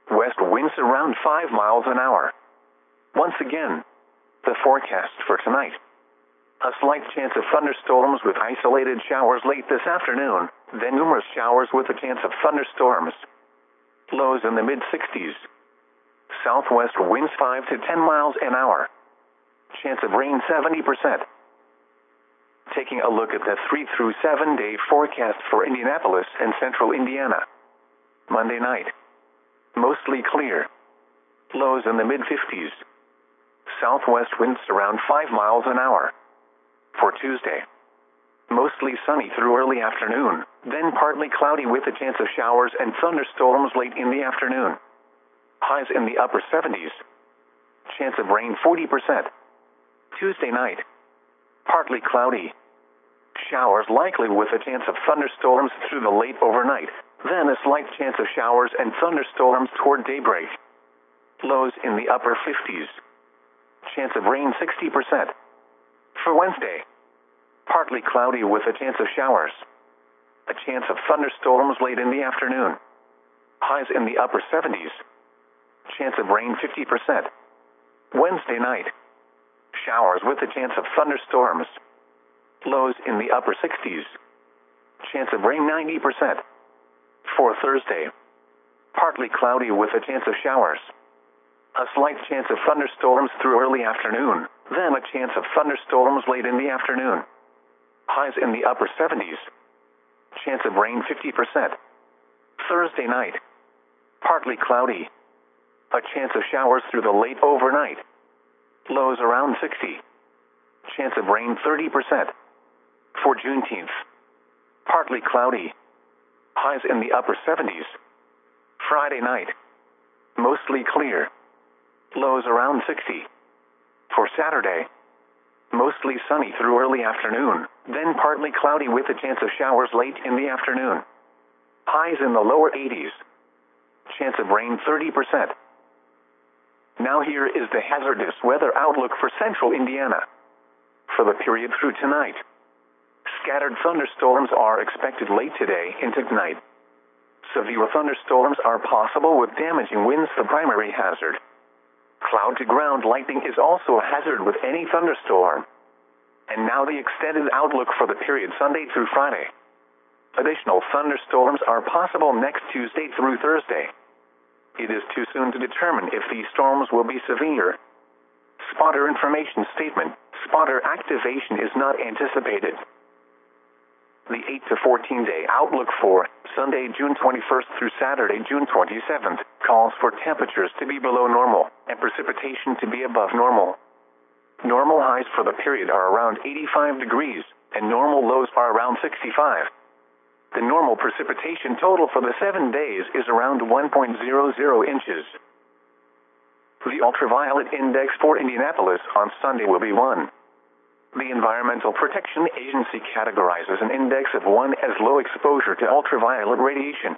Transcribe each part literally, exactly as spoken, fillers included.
West winds around five miles an hour. Once again, the forecast for tonight. A slight chance of thunderstorms with isolated showers late this afternoon, then numerous showers with a chance of thunderstorms. Lows in the mid sixties. Southwest winds five to ten miles an hour. Chance of rain seventy percent. Taking a look at the three through seven day forecast for Indianapolis and central Indiana. Monday night. Mostly clear. Lows in the mid fifties. Southwest winds around five miles an hour. For Tuesday. Mostly sunny through early afternoon, then partly cloudy with a chance of showers and thunderstorms late in the afternoon. Highs in the upper seventies. Chance of rain forty percent. Tuesday night. Partly cloudy. Showers likely with a chance of thunderstorms through the late overnight, then a slight chance of showers and thunderstorms toward daybreak. Lows in the upper fifties. Chance of rain sixty percent. For Wednesday. Partly cloudy with a chance of showers. A chance of thunderstorms late in the afternoon. Highs in the upper seventies. Chance of rain fifty percent. Wednesday night. Showers with a chance of thunderstorms. Lows in the upper sixties. Chance of rain ninety percent. For Thursday. Partly cloudy with a chance of showers. A slight chance of thunderstorms through early afternoon, then a chance of thunderstorms late in the afternoon. Highs in the upper seventies. Chance of rain fifty percent. Thursday night. Partly cloudy. A chance of showers through the late overnight. Lows around sixty. Chance of rain thirty percent. For Juneteenth. Partly cloudy. Highs in the upper seventies. Friday night. Mostly clear. Lows around sixty. For Saturday. Mostly sunny through early afternoon, then partly cloudy with a chance of showers late in the afternoon. Highs in the lower eighties. Chance of rain thirty percent. Now here is the hazardous weather outlook for central Indiana. For the period through tonight. Scattered thunderstorms are expected late today into tonight. Severe thunderstorms are possible with damaging winds the primary hazard. Cloud-to-ground lightning is also a hazard with any thunderstorm. And now the extended outlook for the period Sunday through Friday. Additional thunderstorms are possible next Tuesday through Thursday. It is too soon to determine if these storms will be severe. Spotter information statement. Spotter activation is not anticipated. The eight to fourteen day outlook for Sunday, June twenty-first through Saturday, June twenty-seventh, calls for temperatures to be below normal and precipitation to be above normal. Normal highs for the period are around eighty-five degrees, and normal lows are around sixty-five. The normal precipitation total for the seven days is around one point zero zero inches. The ultraviolet index for Indianapolis on Sunday will be one. The Environmental Protection Agency categorizes an index of one as low exposure to ultraviolet radiation.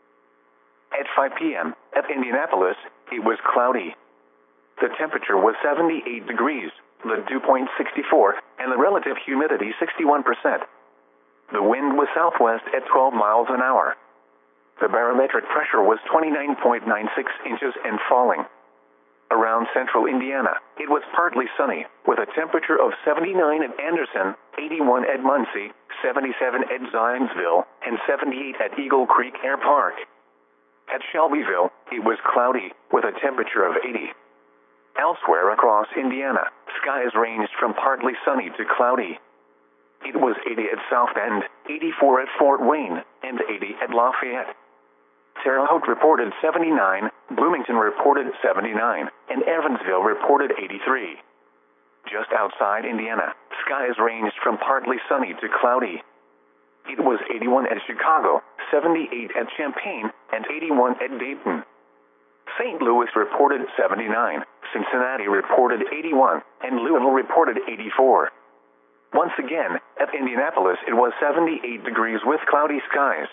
At five p m at Indianapolis, it was cloudy. The temperature was seventy-eight degrees, the dew point sixty-four, and the relative humidity sixty-one percent. The wind was southwest at twelve miles an hour. The barometric pressure was twenty-nine point nine six inches and falling. Around central Indiana, it was partly sunny, with a temperature of seventy-nine at Anderson, eighty-one at Muncie, seventy-seven at Zionsville, and seventy-eight at Eagle Creek Air Park. At Shelbyville, it was cloudy, with a temperature of eighty. Elsewhere across Indiana, skies ranged from partly sunny to cloudy. It was eighty at South Bend, eighty-four at Fort Wayne, and eighty at Lafayette. Terre Haute reported seventy-nine, Bloomington reported seventy-nine, and Evansville reported eighty-three. Just outside Indiana, skies ranged from partly sunny to cloudy. It was eighty-one at Chicago, seventy-eight at Champaign, and eighty-one at Dayton. Saint Louis reported seventy-nine, Cincinnati reported eighty-one, and Louisville reported eighty-four. Once again, at Indianapolis it was seventy-eight degrees with cloudy skies.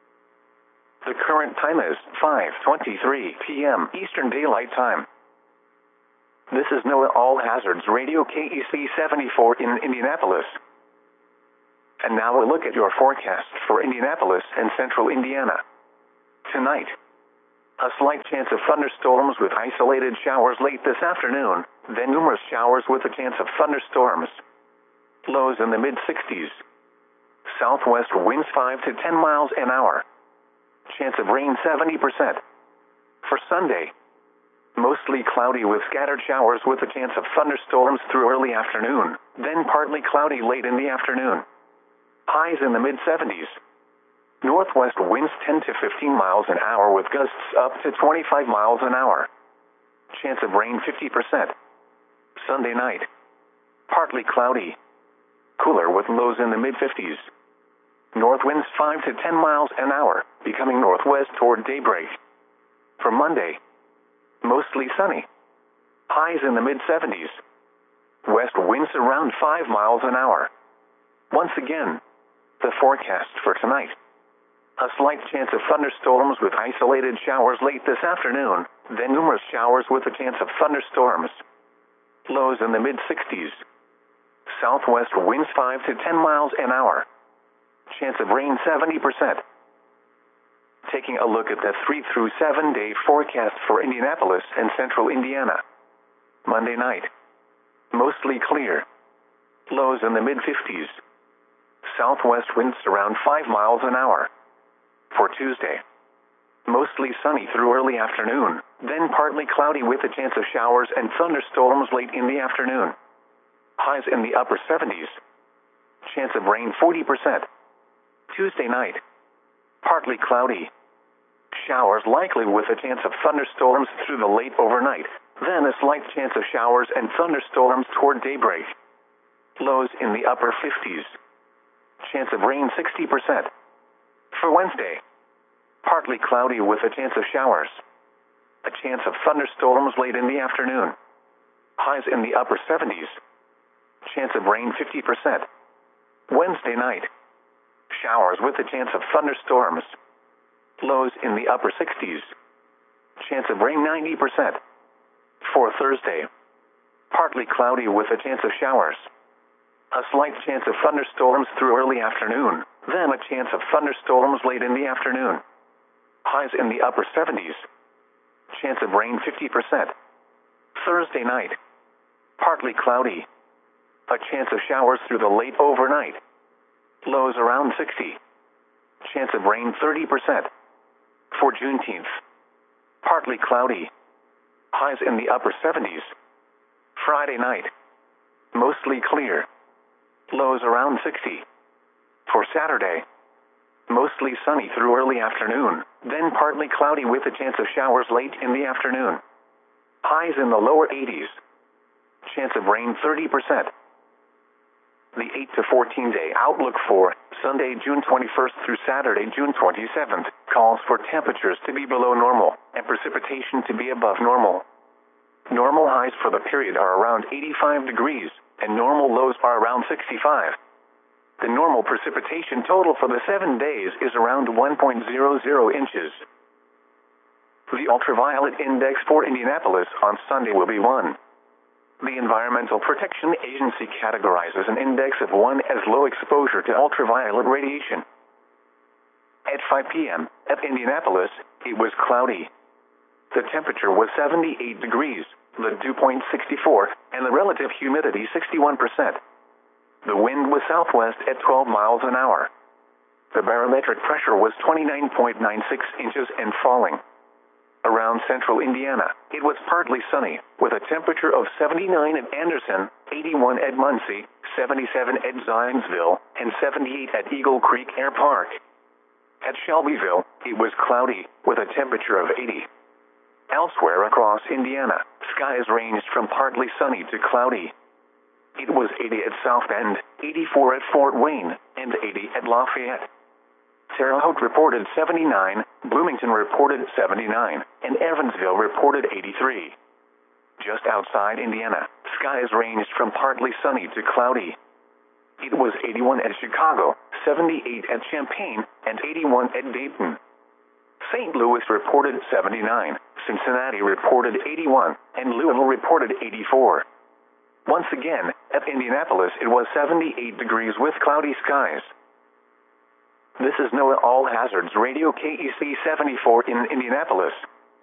The current time is five twenty-three p m Eastern Daylight Time. This is NOAA All Hazards Radio K E C seventy-four in Indianapolis. And now a look at your forecast for Indianapolis and central Indiana. Tonight. A slight chance of thunderstorms with isolated showers late this afternoon, then numerous showers with a chance of thunderstorms. Lows in the mid sixties. Southwest winds five to ten miles an hour. Chance of rain seventy percent. For Sunday, mostly cloudy with scattered showers with a chance of thunderstorms through early afternoon, then partly cloudy late in the afternoon. Highs in the mid seventies. Northwest winds ten to fifteen miles an hour with gusts up to twenty-five miles an hour. Chance of rain fifty percent. Sunday night, partly cloudy. Cooler with lows in the mid fifties. North winds five to ten miles an hour, becoming northwest toward daybreak. For Monday, mostly sunny. Highs in the mid seventies. West winds around five miles an hour. Once again, the forecast for tonight. A slight chance of thunderstorms with isolated showers late this afternoon, then numerous showers with a chance of thunderstorms. Lows in the mid sixties. Southwest winds five to ten miles an hour. Chance of rain seventy percent. Taking a look at the three through seven day forecast for Indianapolis and central Indiana. Monday night, mostly clear. Lows in the mid fifties. Southwest winds around five miles an hour. For Tuesday, mostly sunny through early afternoon, then partly cloudy with a chance of showers and thunderstorms late in the afternoon. Highs in the upper seventies. Chance of rain forty percent. Tuesday night, partly cloudy. Showers likely with a chance of thunderstorms through the late overnight, then a slight chance of showers and thunderstorms toward daybreak. Lows in the upper fifties. Chance of rain sixty percent. For Wednesday, partly cloudy with a chance of showers. A chance of thunderstorms late in the afternoon. Highs in the upper seventies. Chance of rain fifty percent. Wednesday night, showers with a chance of thunderstorms. Lows in the upper sixties. Chance of rain ninety percent. For Thursday, partly cloudy with a chance of showers. A slight chance of thunderstorms through early afternoon, then a chance of thunderstorms late in the afternoon. Highs in the upper seventies. Chance of rain fifty percent. Thursday night, partly cloudy. A chance of showers through the late overnight. Lows around sixty. Chance of rain thirty percent. For Juneteenth, partly cloudy. Highs in the upper seventies. Friday night, mostly clear. Lows around sixty. For Saturday, mostly sunny through early afternoon, then partly cloudy with a chance of showers late in the afternoon. Highs in the lower eighties. Chance of rain thirty percent. The eight to fourteen day outlook for Sunday, June twenty-first through Saturday, June twenty-seventh, calls for temperatures to be below normal and precipitation to be above normal. Normal highs for the period are around eighty-five degrees, and normal lows are around sixty-five. The normal precipitation total for the seven days is around one point zero zero inches. The ultraviolet index for Indianapolis on Sunday will be one. The Environmental Protection Agency categorizes an index of one as low exposure to ultraviolet radiation. At five p m at Indianapolis, it was cloudy. The temperature was seventy-eight degrees, the dew point sixty-four, and the relative humidity sixty-one percent. The wind was southwest at twelve miles an hour. The barometric pressure was twenty-nine point nine six inches and falling. Around central Indiana, it was partly sunny, with a temperature of seventy-nine at Anderson, eighty-one at Muncie, seventy-seven at Zionsville, and seventy-eight at Eagle Creek Air Park. At Shelbyville, it was cloudy, with a temperature of eighty. Elsewhere across Indiana, skies ranged from partly sunny to cloudy. It was eighty at South Bend, eighty-four at Fort Wayne, and eighty at Lafayette. Terre Haute reported seventy-nine, Bloomington reported seventy-nine, and Evansville reported eighty-three. Just outside Indiana, skies ranged from partly sunny to cloudy. It was eighty-one at Chicago, seventy-eight at Champaign, and eighty-one at Dayton. Saint Louis reported seventy-nine, Cincinnati reported eighty-one, and Louisville reported eighty-four. Once again, at Indianapolis it was seventy-eight degrees with cloudy skies. This is NOAA All Hazards Radio K E C seventy-four in Indianapolis.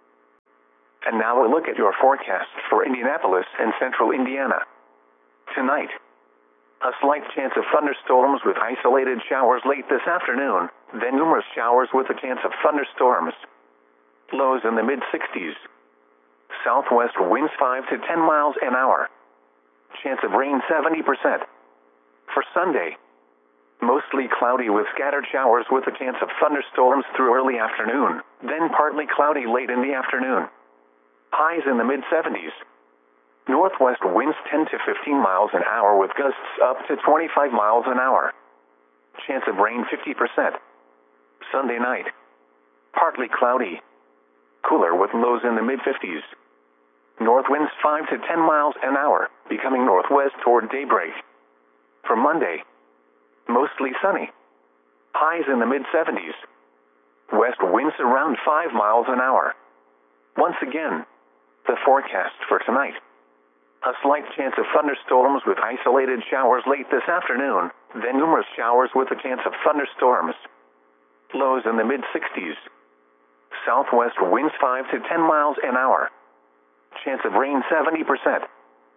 And now a look at your forecast for Indianapolis and central Indiana. Tonight, a slight chance of thunderstorms with isolated showers late this afternoon, then numerous showers with a chance of thunderstorms. Lows in the mid sixties. Southwest winds five to ten miles an hour. Chance of rain seventy percent. For Sunday, mostly cloudy with scattered showers with a chance of thunderstorms through early afternoon, then partly cloudy late in the afternoon. Highs in the mid seventies. Northwest winds ten to fifteen miles an hour with gusts up to twenty-five miles an hour. Chance of rain fifty percent. Sunday night, partly cloudy. Cooler with lows in the mid fifties. North winds five to ten miles an hour, becoming northwest toward daybreak. For Monday, mostly sunny. Highs in the mid seventies. West winds around five miles an hour. Once again, the forecast for tonight. A slight chance of thunderstorms with isolated showers late this afternoon, then numerous showers with a chance of thunderstorms. Lows in the mid sixties. Southwest winds five to ten miles an hour. Chance of rain seventy percent.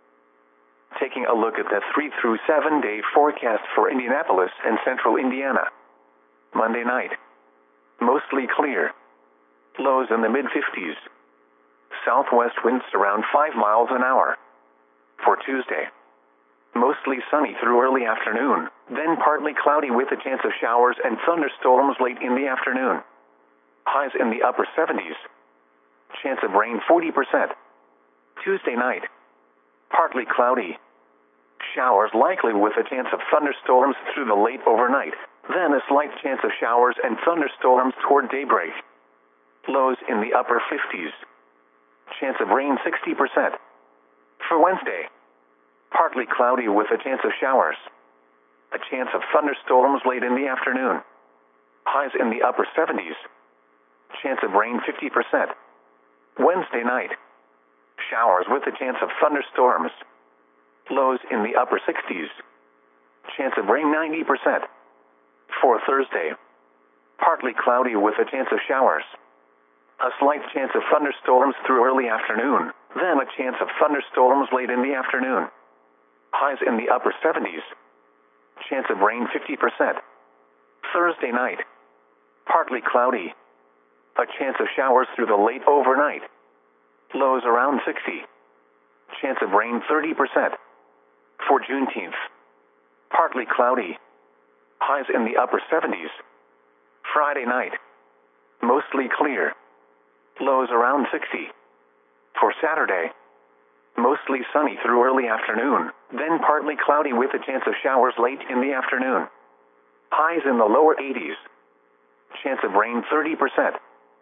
Taking a look at the three through seven day forecast for Indianapolis and central Indiana. Monday night, mostly clear. Lows in the mid fifties. Southwest winds around five miles an hour. For Tuesday, mostly sunny through early afternoon, then partly cloudy with a chance of showers and thunderstorms late in the afternoon. Highs in the upper seventies. Chance of rain forty percent. Tuesday night, partly cloudy. Showers likely with a chance of thunderstorms through the late overnight, then a slight chance of showers and thunderstorms toward daybreak. Lows in the upper fifties. Chance of rain sixty percent. For Wednesday, partly cloudy with a chance of showers. A chance of thunderstorms late in the afternoon. Highs in the upper seventies. Chance of rain fifty percent. Wednesday night, showers with a chance of thunderstorms. Lows in the upper sixties. Chance of rain ninety percent. For Thursday, partly cloudy with a chance of showers. A slight chance of thunderstorms through early afternoon, then a chance of thunderstorms late in the afternoon. Highs in the upper seventies. Chance of rain fifty percent. Thursday night, partly cloudy. A chance of showers through the late overnight. Lows around sixty. Chance of rain thirty percent. For Juneteenth, partly cloudy. Highs in the upper seventies. Friday night, mostly clear. Lows around sixty. For Saturday, mostly sunny through early afternoon, then partly cloudy with a chance of showers late in the afternoon. Highs in the lower eighties. Chance of rain thirty percent.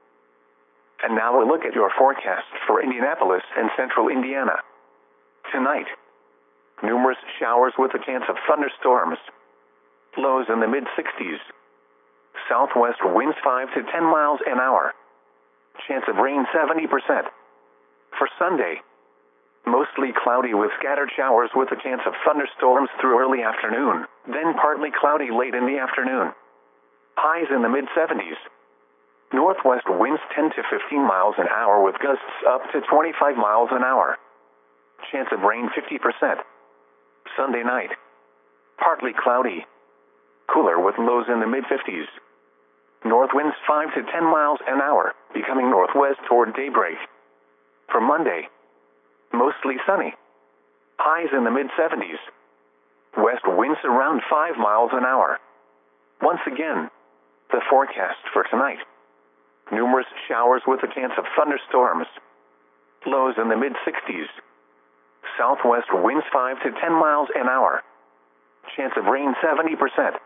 And now a look at your forecast for Indianapolis and central Indiana. Tonight, numerous showers with a chance of thunderstorms. Lows in the mid sixties. Southwest winds five to ten miles an hour. Chance of rain seventy percent. For Sunday, mostly cloudy with scattered showers with a chance of thunderstorms through early afternoon, then partly cloudy late in the afternoon. Highs in the mid seventies. Northwest winds ten to fifteen miles an hour with gusts up to twenty-five miles an hour. Chance of rain fifty percent. Sunday night, partly cloudy. Cooler with lows in the mid fifties. North winds five to ten miles an hour, becoming northwest toward daybreak. For Monday, mostly sunny. Highs in the mid seventies. West winds around five miles an hour. Once again, the forecast for tonight. Numerous showers with a chance of thunderstorms. Lows in the mid sixties. Southwest winds five to ten miles an hour. Chance of rain seventy percent.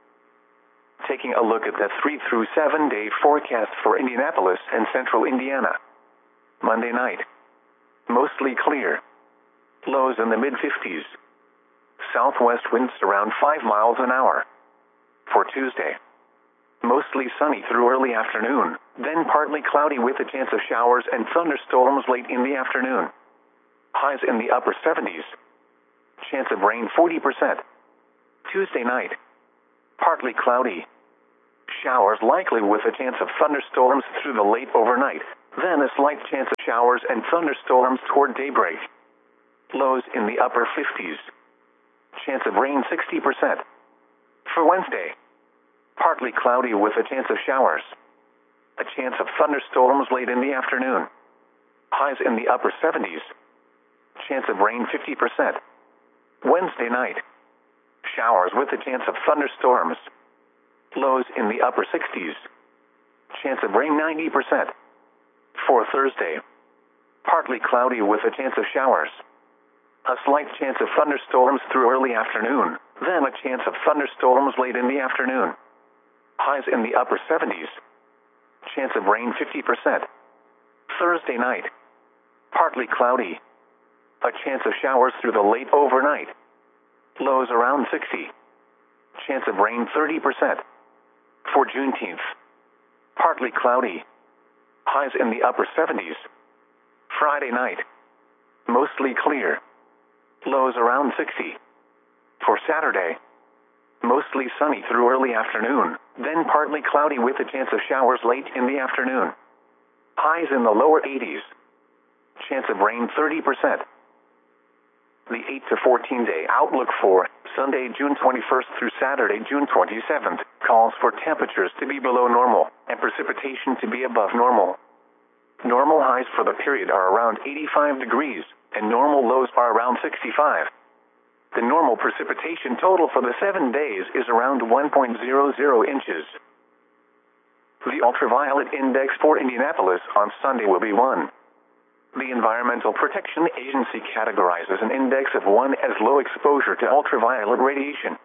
Taking a look at the three through seven day forecast for Indianapolis and central Indiana. Monday night, mostly clear. Lows in the mid fifties. Southwest winds around five miles an hour. For Tuesday, mostly sunny through early afternoon, then partly cloudy with a chance of showers and thunderstorms late in the afternoon. Highs in the upper seventies. Chance of rain forty percent. Tuesday night, partly cloudy. Showers likely with a chance of thunderstorms through the late overnight, then a slight chance of showers and thunderstorms toward daybreak. Lows in the upper fifties. Chance of rain sixty percent. For Wednesday, partly cloudy with a chance of showers. A chance of thunderstorms late in the afternoon. Highs in the upper seventies. Chance of rain fifty percent. Wednesday night, showers with a chance of thunderstorms. Lows in the upper sixties. Chance of rain ninety percent. For Thursday, partly cloudy with a chance of showers. A slight chance of thunderstorms through early afternoon, then a chance of thunderstorms late in the afternoon. Highs in the upper seventies. Chance of rain fifty percent. Thursday night, partly cloudy. A chance of showers through the late overnight. Lows around sixty. Chance of rain thirty percent. For Juneteenth, partly cloudy. Highs in the upper seventies. Friday night, mostly clear. Lows around sixty. For Saturday, mostly sunny through early afternoon, then partly cloudy with a chance of showers late in the afternoon. Highs in the lower eighties. Chance of rain thirty percent. The eight to fourteen day outlook for Sunday, June twenty-first through Saturday, June twenty-seventh, calls for temperatures to be below normal and precipitation to be above normal. Normal highs for the period are around eighty-five degrees, and normal lows are around sixty-five. The normal precipitation total for the seven days is around one point zero zero inches. The ultraviolet index for Indianapolis on Sunday will be one. The Environmental Protection Agency categorizes an index of one as low exposure to ultraviolet radiation.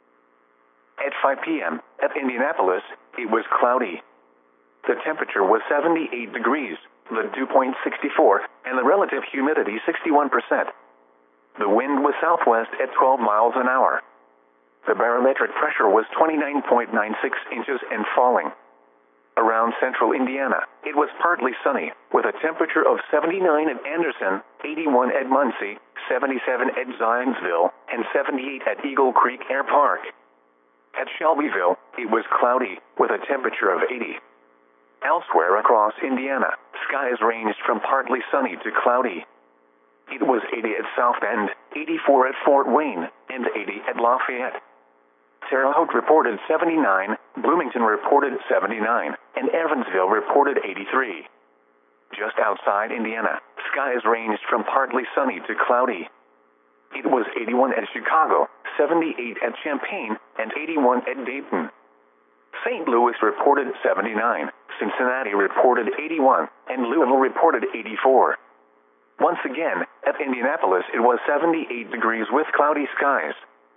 At five p m at Indianapolis, it was cloudy. The temperature was seventy-eight degrees, the dew point sixty-four, and the relative humidity sixty-one percent. The wind was southwest at twelve miles an hour. The barometric pressure was twenty-nine point nine six inches and falling. Around central Indiana, it was partly sunny, with a temperature of seventy-nine at Anderson, eighty-one at Muncie, seventy-seven at Zionsville, and seventy-eight at Eagle Creek Air Park. At Shelbyville, it was cloudy, with a temperature of eighty. Elsewhere across Indiana, skies ranged from partly sunny to cloudy. It was eighty at South Bend, eighty-four at Fort Wayne, and eighty at Lafayette. Terre Haute reported seventy-nine, Bloomington reported seventy-nine, and Evansville reported eighty-three. Just outside Indiana, skies ranged from partly sunny to cloudy. It was eighty-one at Chicago, seventy-eight at Champaign, and eighty-one at Dayton. Saint Louis reported seventy-nine, Cincinnati reported eighty-one, and Louisville reported eighty-four. Once again, at Indianapolis it was seventy-eight degrees with cloudy skies.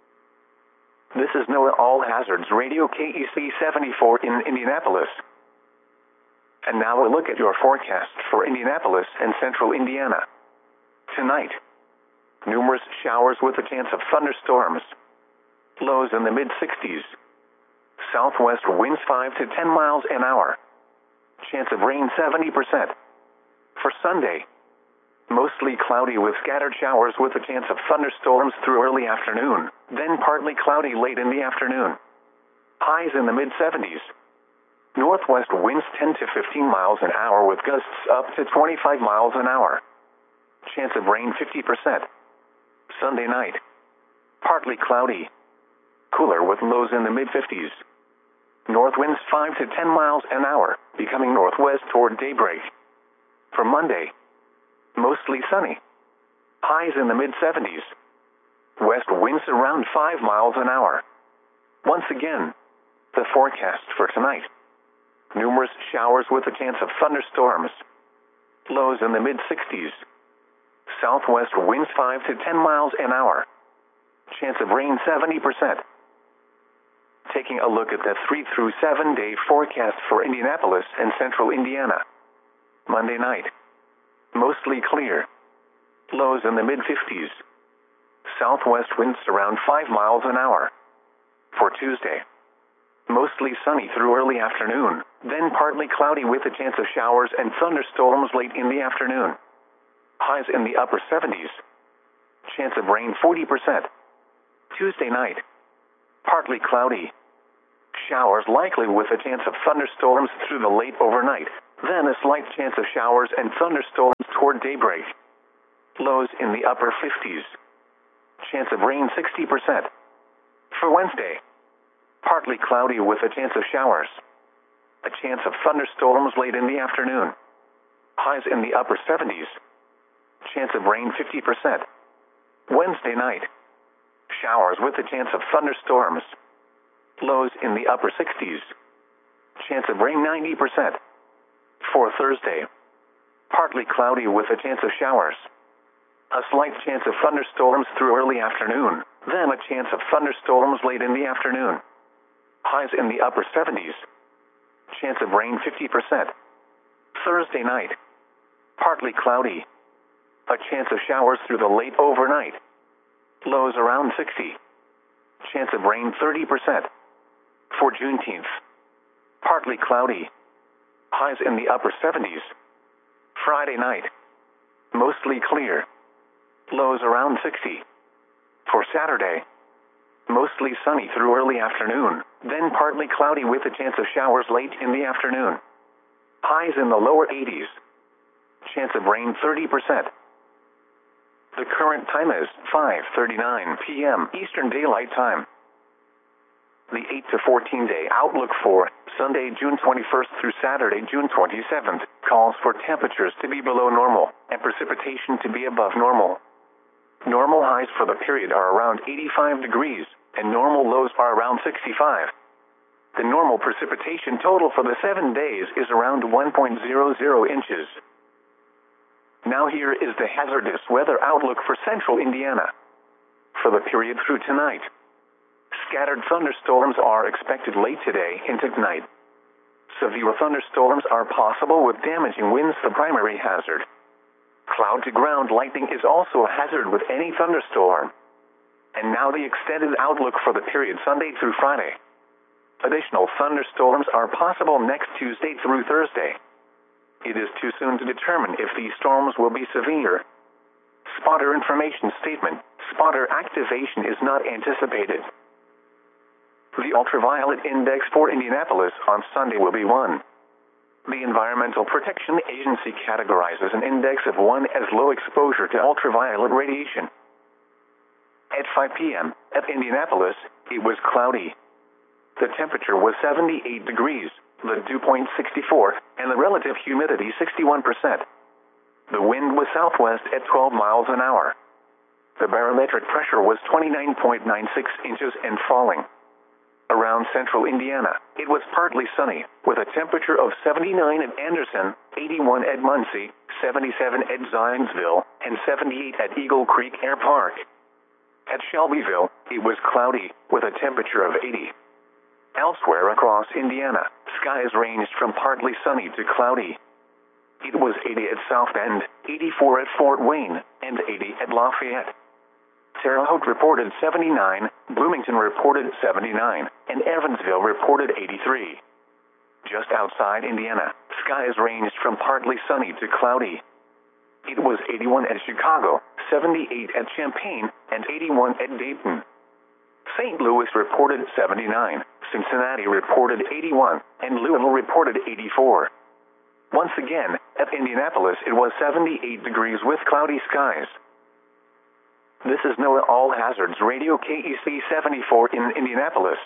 This is NOAA All Hazards Radio K E C seventy-four in Indianapolis. And now a look at your forecast for Indianapolis and central Indiana. Tonight, numerous showers with a chance of thunderstorms. Lows in the mid sixties. Southwest winds five to ten miles an hour. Chance of rain seventy percent. For Sunday, mostly cloudy with scattered showers with a chance of thunderstorms through early afternoon, then partly cloudy late in the afternoon. Highs in the mid seventies. Northwest winds ten to fifteen miles an hour with gusts up to twenty-five miles an hour. Chance of rain fifty percent. Sunday night, partly cloudy. Cooler with lows in the mid fifties. North winds five to ten miles an hour, becoming northwest toward daybreak. For Monday, mostly sunny. Highs in the mid seventies. West winds around five miles an hour. Once again, the forecast for tonight. Numerous showers with a chance of thunderstorms. Lows in the mid sixties. Southwest winds five to ten miles an hour. Chance of rain seventy percent. Taking a look at the three through seven day forecast for Indianapolis and central Indiana. Monday night, mostly clear. Lows in the mid fifties. Southwest winds around five miles an hour. For Tuesday, mostly sunny through early afternoon, then partly cloudy with a chance of showers and thunderstorms late in the afternoon. Highs in the upper seventies. Chance of rain forty percent. Tuesday night, partly cloudy. Showers likely with a chance of thunderstorms through the late overnight, then a slight chance of showers and thunderstorms toward daybreak. Lows in the upper fifties. Chance of rain sixty percent. For Wednesday, partly cloudy with a chance of showers. A chance of thunderstorms late in the afternoon. Highs in the upper seventies. Chance of rain fifty percent. Wednesday night, showers with a chance of thunderstorms. Lows in the upper sixties. Chance of rain ninety percent. For Thursday, partly cloudy with a chance of showers. A slight chance of thunderstorms through early afternoon, then a chance of thunderstorms late in the afternoon. Highs in the upper seventies. Chance of rain fifty percent. Thursday night, partly cloudy. A chance of showers through the late overnight. Lows around sixty. Chance of rain thirty percent. For Juneteenth, partly cloudy. Highs in the upper seventies. Friday night, mostly clear. Lows around sixty. For Saturday, mostly sunny through early afternoon, then partly cloudy with a chance of showers late in the afternoon. Highs in the lower eighties. Chance of rain thirty percent. The current time is five thirty-nine p m Eastern Daylight Time. The eight to fourteen day outlook for Sunday, June twenty-first through Saturday, June twenty-seventh, calls for temperatures to be below normal and precipitation to be above normal. Normal highs for the period are around eighty-five degrees, and normal lows are around sixty-five. The normal precipitation total for the seven days is around one point zero zero inches. Now here is the hazardous weather outlook for central Indiana. For the period through tonight, scattered thunderstorms are expected late today into tonight. Severe thunderstorms are possible with damaging winds, the primary hazard. Cloud-to-ground lightning is also a hazard with any thunderstorm. And now the extended outlook for the period Sunday through Friday. Additional thunderstorms are possible next Tuesday through Thursday. It is too soon to determine if these storms will be severe. Spotter information statement: spotter activation is not anticipated. The ultraviolet index for Indianapolis on Sunday will be one. The Environmental Protection Agency categorizes an index of one as low exposure to ultraviolet radiation. At five p m at Indianapolis, it was cloudy. The temperature was seventy-eight degrees, the dew point sixty-four, and the relative humidity sixty-one percent. The wind was southwest at twelve miles an hour. The barometric pressure was twenty-nine point nine six inches and falling. Around central Indiana, it was partly sunny, with a temperature of seventy-nine at Anderson, eighty-one at Muncie, seventy-seven at Zionsville, and seventy-eight at Eagle Creek Air Park. At Shelbyville, it was cloudy, with a temperature of eighty. Elsewhere across Indiana, skies ranged from partly sunny to cloudy. It was eighty at South Bend, eighty-four at Fort Wayne, and eighty at Lafayette. Terre Haute reported seventy-nine, Bloomington reported seventy-nine, and Evansville reported eighty-three. Just outside Indiana, skies ranged from partly sunny to cloudy. It was eighty-one at Chicago, seventy-eight at Champaign, and eighty-one at Dayton. Saint Louis reported seventy-nine, Cincinnati reported eighty-one, and Louisville reported eighty-four. Once again, at Indianapolis it was seventy-eight degrees with cloudy skies. This is NOAA All Hazards Radio K E C seventy-four in Indianapolis.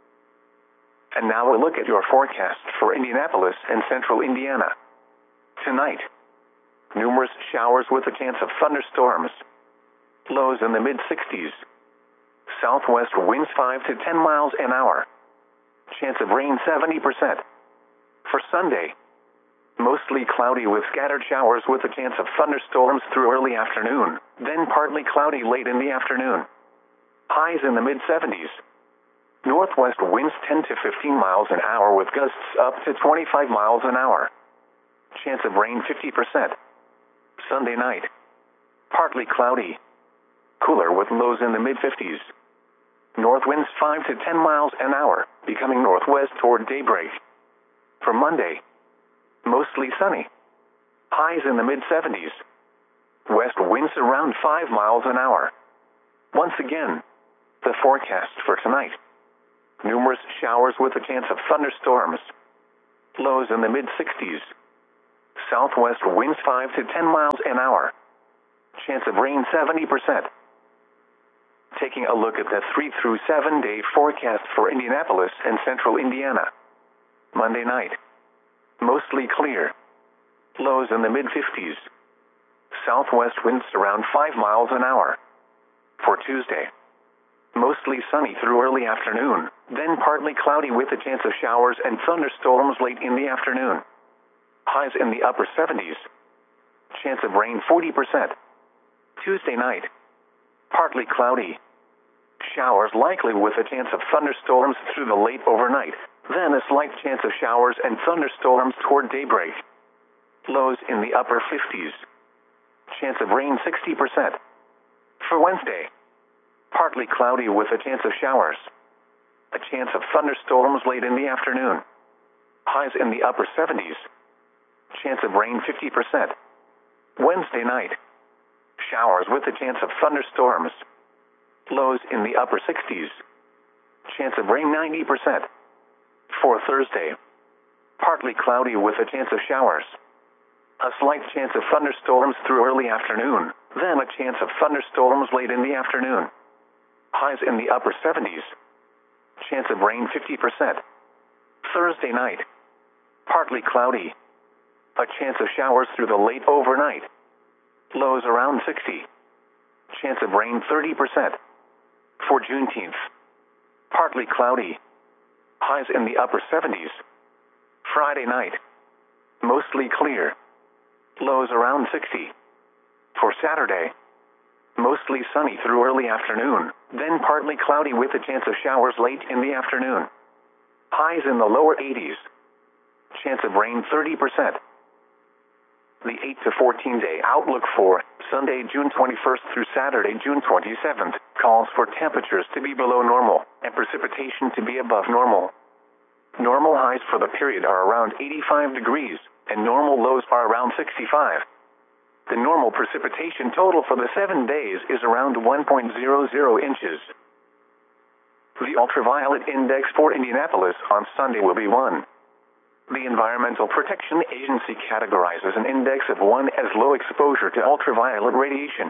And now a look at your forecast for Indianapolis and central Indiana. Tonight, numerous showers with a chance of thunderstorms. Lows in the mid sixties. Southwest winds five to ten miles an hour. Chance of rain seventy percent. For Sunday, mostly cloudy with scattered showers with a chance of thunderstorms through early afternoon, then partly cloudy late in the afternoon. Highs in the mid seventies. Northwest winds ten to fifteen miles an hour with gusts up to twenty-five miles an hour. Chance of rain fifty percent. Sunday night, partly cloudy. Cooler with lows in the mid fifties. North winds five to ten miles an hour, becoming northwest toward daybreak. For Monday, mostly sunny. Highs in the mid seventies. West winds around five miles an hour. Once again, the forecast for tonight. Numerous showers with a chance of thunderstorms. Lows in the mid sixties. Southwest winds five to ten miles an hour. Chance of rain seventy percent. Taking a look at the three through seven day forecast for Indianapolis and central Indiana. Monday night. Mostly clear. Lows in the mid fifties. Southwest winds around five miles an hour. For Tuesday. Mostly sunny through early afternoon, then partly cloudy with a chance of showers and thunderstorms late in the afternoon. Highs in the upper seventies. Chance of rain forty percent. Tuesday night. Partly cloudy. Showers likely with a chance of thunderstorms through the late overnight, then a slight chance of showers and thunderstorms toward daybreak. Lows in the upper fifties. Chance of rain sixty percent. For Wednesday. Partly cloudy with a chance of showers. A chance of thunderstorms late in the afternoon. Highs in the upper seventies. Chance of rain fifty percent. Wednesday night. Showers with a chance of thunderstorms. Lows in the upper sixties. Chance of rain ninety percent. For Thursday. Partly cloudy with a chance of showers. A slight chance of thunderstorms through early afternoon, then a chance of thunderstorms late in the afternoon. Highs in the upper seventies. Chance of rain fifty percent. Thursday night. Partly cloudy. A chance of showers through the late overnight. Lows around sixty. Chance of rain thirty percent. For Juneteenth. Partly cloudy. Highs in the upper seventies. Friday night. Mostly clear. Lows around sixty. For Saturday. Mostly sunny through early afternoon, then partly cloudy with a chance of showers late in the afternoon. Highs in the lower eighties. Chance of rain thirty percent. The eight to fourteen day outlook for Sunday, June twenty-first through Saturday, June twenty-seventh, calls for temperatures to be below normal and precipitation to be above normal. Normal highs for the period are around eighty-five degrees, and normal lows are around sixty-five. The normal precipitation total for the seven days is around one point zero zero inches. The ultraviolet index for Indianapolis on Sunday will be one. The Environmental Protection Agency categorizes an index of one as low exposure to ultraviolet radiation.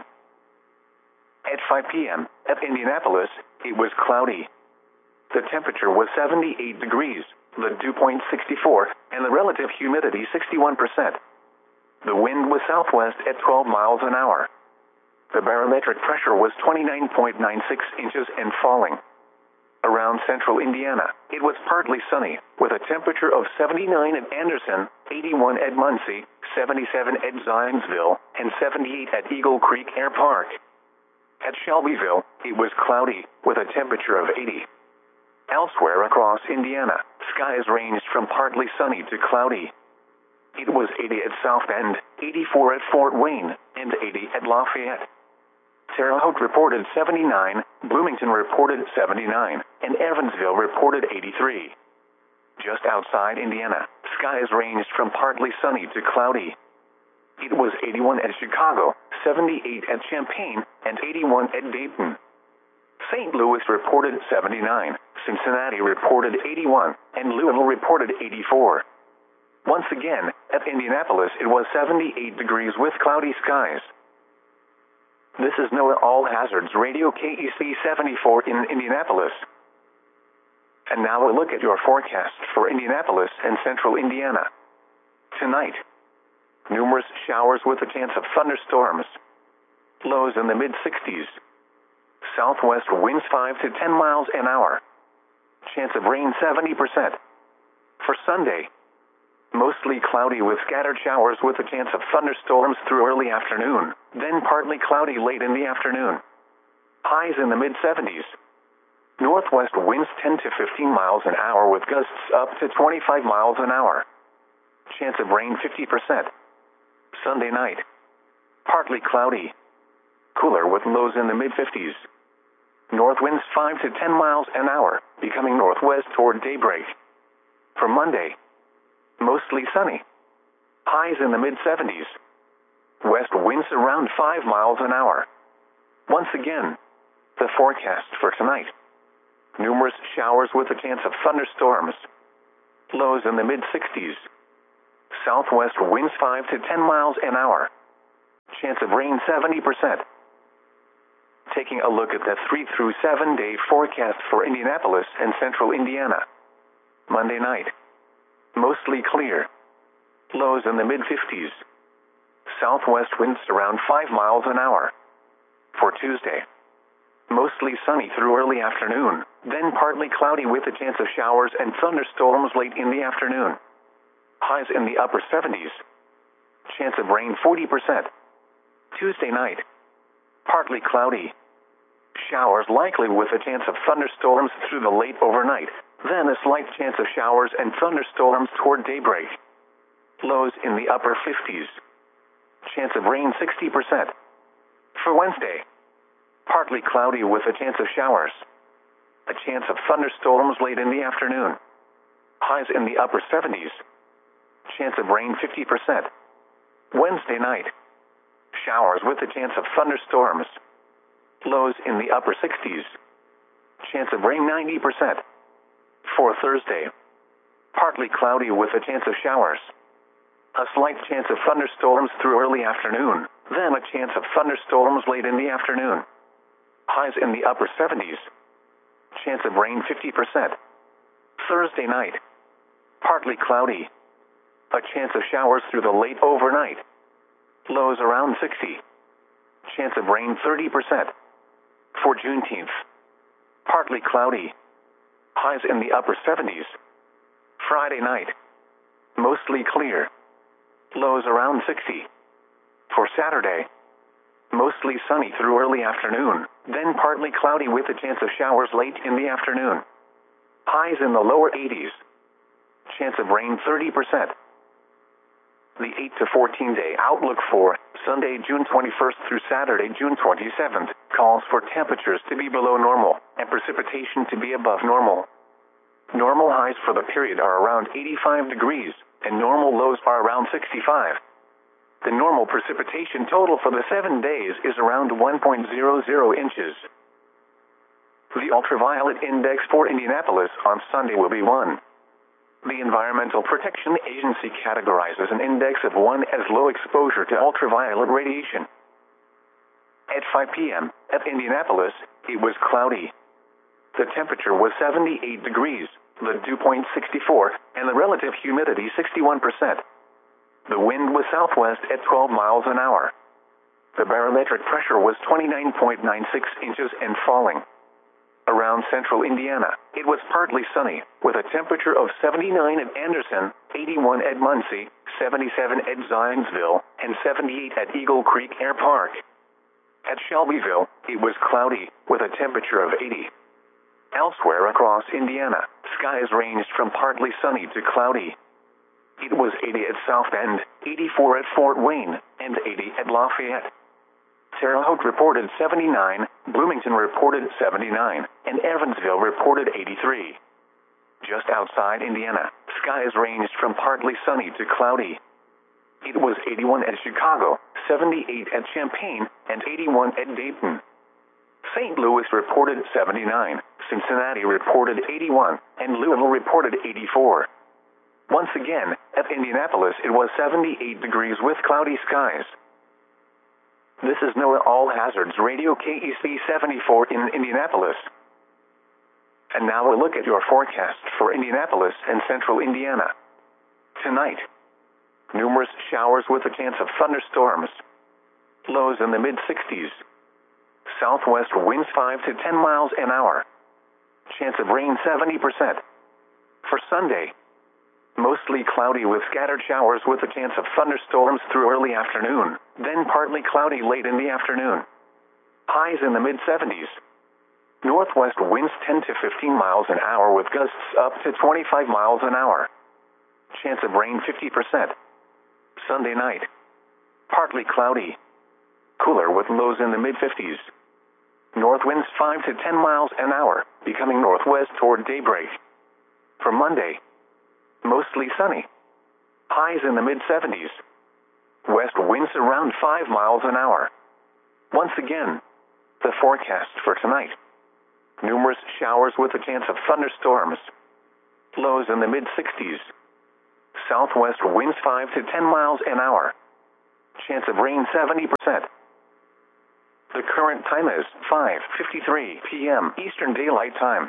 At five p m at Indianapolis, it was cloudy. The temperature was seventy-eight degrees, the dew point sixty-four, and the relative humidity sixty-one percent. The wind was southwest at twelve miles an hour. The barometric pressure was twenty-nine point nine six inches and falling. Around central Indiana, it was partly sunny, with a temperature of seventy-nine at Anderson, eighty-one at Muncie, seventy-seven at Zionsville, and seventy-eight at Eagle Creek Air Park. At Shelbyville, it was cloudy, with a temperature of eighty. Elsewhere across Indiana, skies ranged from partly sunny to cloudy. It was eighty at South Bend, eighty-four at Fort Wayne, and eighty at Lafayette. Terre Haute reported seventy-nine, Bloomington reported seventy-nine, and Evansville reported eighty-three. Just outside Indiana, skies ranged from partly sunny to cloudy. It was eighty-one at Chicago, seventy-eight at Champaign, and eighty-one at Dayton. Saint Louis reported seventy-nine, Cincinnati reported eighty-one, and Louisville reported eighty-four. Once again, at Indianapolis it was seventy-eight degrees with cloudy skies. This is NOAA All Hazards Radio K E C seventy-four in Indianapolis. And now a look at your forecast for Indianapolis and central Indiana. Tonight, numerous showers with a chance of thunderstorms. Lows in the mid sixties. Southwest winds five to ten miles an hour. Chance of rain seventy percent. For Sunday, mostly cloudy with scattered showers with a chance of thunderstorms through early afternoon, then partly cloudy late in the afternoon. Highs in the mid seventies. Northwest winds ten to fifteen miles an hour with gusts up to twenty-five miles an hour. Chance of rain fifty percent. Sunday night, partly cloudy. Cooler with lows in the mid fifties. North winds five to ten miles an hour, becoming northwest toward daybreak. For Monday, mostly sunny. Highs in the mid seventies. West winds around five miles an hour. Once again, the forecast for tonight. Numerous showers with a chance of thunderstorms. Lows in the mid sixties. Southwest winds five to ten miles an hour. Chance of rain seventy percent. Taking a look at the three through seven day forecast for Indianapolis and central Indiana. Monday night. Mostly clear. Lows in the mid fifties. Southwest winds around five miles an hour. For Tuesday. Mostly sunny through early afternoon, then partly cloudy with a chance of showers and thunderstorms late in the afternoon. Highs in the upper seventies. Chance of rain forty percent. Tuesday night. Partly cloudy. Showers likely with a chance of thunderstorms through the late overnight, then a slight chance of showers and thunderstorms toward daybreak. Lows in the upper fifties. Chance of rain sixty percent. For Wednesday. Partly cloudy with a chance of showers. A chance of thunderstorms late in the afternoon. Highs in the upper seventies. Chance of rain fifty percent. Wednesday night. Showers with a chance of thunderstorms. Lows in the upper sixties. Chance of rain ninety percent. For Thursday. Partly cloudy with a chance of showers. A slight chance of thunderstorms through early afternoon, then a chance of thunderstorms late in the afternoon. Highs in the upper seventies. Chance of rain fifty percent. Thursday night. Partly cloudy. A chance of showers through the late overnight. Lows around sixty. Chance of rain thirty percent. For Juneteenth. Partly cloudy. Highs in the upper seventies. Friday night. Mostly clear. Lows around sixty. For Saturday. Mostly sunny through early afternoon, then partly cloudy with a chance of showers late in the afternoon. Highs in the lower eighties. Chance of rain thirty percent. The eight to fourteen day outlook for Sunday, June twenty-first through Saturday, June twenty-seventh, calls for temperatures to be below normal and precipitation to be above normal. Normal highs for the period are around eighty-five degrees, and normal lows are around sixty-five. The normal precipitation total for the seven days is around one point zero zero inches. The ultraviolet index for Indianapolis on Sunday will be one. The Environmental Protection Agency categorizes an index of one as low exposure to ultraviolet radiation. At five p m at Indianapolis, it was cloudy. The temperature was seventy-eight degrees, the dew point sixty-four, and the relative humidity sixty-one percent. The wind was southwest at twelve miles an hour. The barometric pressure was twenty-nine point nine six inches and falling. Around central Indiana, it was partly sunny, with a temperature of seventy-nine at Anderson, eighty-one at Muncie, seventy-seven at Zionsville, and seventy-eight at Eagle Creek Air Park. At Shelbyville, it was cloudy, with a temperature of eighty. Elsewhere across Indiana, skies ranged from partly sunny to cloudy. It was eighty at South Bend, eighty-four at Fort Wayne, and eighty at Lafayette. Terre Haute reported seventy-nine, Bloomington reported seventy-nine, and Evansville reported eighty-three. Just outside Indiana, skies ranged from partly sunny to cloudy. It was eighty-one at Chicago, seventy-eight at Champaign, and eighty-one at Dayton. Saint Louis reported seventy-nine, Cincinnati reported eighty-one, and Louisville reported eighty-four. Once again, at Indianapolis it was seventy-eight degrees with cloudy skies. This is NOAA All Hazards Radio K E C seventy-four in Indianapolis. And now a look at your forecast for Indianapolis and central Indiana. Tonight, numerous showers with a chance of thunderstorms. Lows in the mid sixties. Southwest winds five to ten miles an hour. Chance of rain seventy percent. For Sunday, mostly cloudy with scattered showers with a chance of thunderstorms through early afternoon, then partly cloudy late in the afternoon. Highs in the mid seventies. Northwest winds ten to fifteen miles an hour with gusts up to twenty-five miles an hour. Chance of rain fifty percent. Sunday night. Partly cloudy. Cooler with lows in the mid fifties. North winds five to ten miles an hour, becoming northwest toward daybreak. For Monday, mostly sunny. Highs in the mid seventies. West winds around five miles an hour. Once again, the forecast for tonight. Numerous showers with a chance of thunderstorms. Lows in the mid sixties. Southwest winds five to ten miles an hour. Chance of rain seventy percent. The current time is five fifty-three p m Eastern Daylight Time.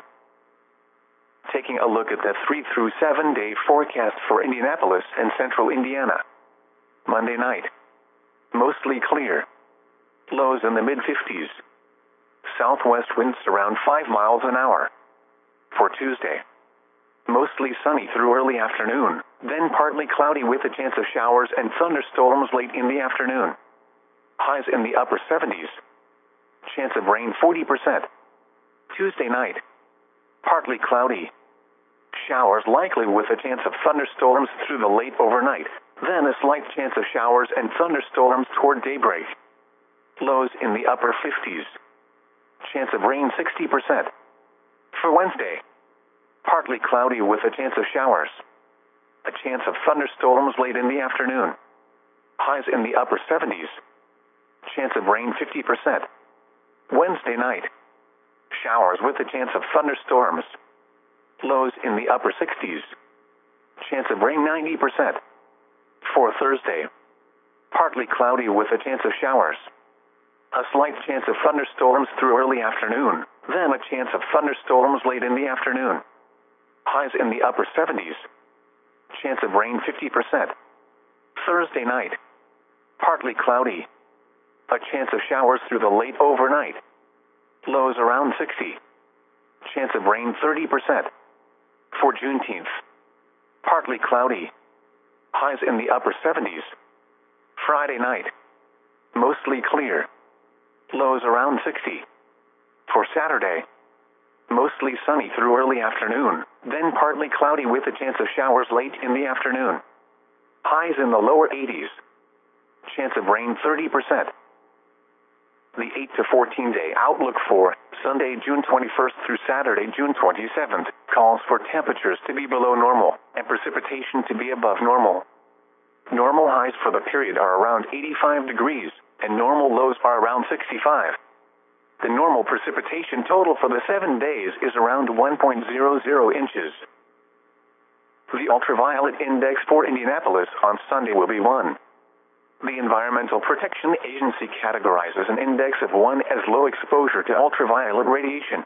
Taking a look at the three through seven day forecast for Indianapolis and central Indiana. Monday night. Mostly clear. Lows in the mid fifties. Southwest winds around five miles an hour. For Tuesday. Mostly sunny through early afternoon, then partly cloudy with a chance of showers and thunderstorms late in the afternoon. Highs in the upper seventies. Chance of rain forty percent. Tuesday night. Partly cloudy. Showers likely with a chance of thunderstorms through the late overnight, then a slight chance of showers and thunderstorms toward daybreak. Lows in the upper fifties. Chance of rain sixty percent. For Wednesday. Partly cloudy with a chance of showers. A chance of thunderstorms late in the afternoon. Highs in the upper seventies. Chance of rain fifty percent. Wednesday night. Showers with a chance of thunderstorms. Lows in the upper sixties. Chance of rain ninety percent. For Thursday. Partly cloudy with a chance of showers. A slight chance of thunderstorms through early afternoon, then a chance of thunderstorms late in the afternoon. Highs in the upper seventies. Chance of rain fifty percent. Thursday night. Partly cloudy. A chance of showers through the late overnight. Lows around sixty. Chance of rain thirty percent. For Juneteenth. Partly cloudy. Highs in the upper seventies. Friday night. Mostly clear. Lows around sixty. For Saturday. Mostly sunny through early afternoon, then partly cloudy with a chance of showers late in the afternoon. Highs in the lower eighties. Chance of rain thirty percent. The eight to fourteen day outlook for Sunday, June twenty-first through Saturday, June twenty-seventh, calls for temperatures to be below normal and precipitation to be above normal. Normal highs for the period are around eighty-five degrees, and normal lows are around sixty-five. The normal precipitation total for the seven days is around one point zero zero inches. The ultraviolet index for Indianapolis on Sunday will be one. The Environmental Protection Agency categorizes an index of one as low exposure to ultraviolet radiation.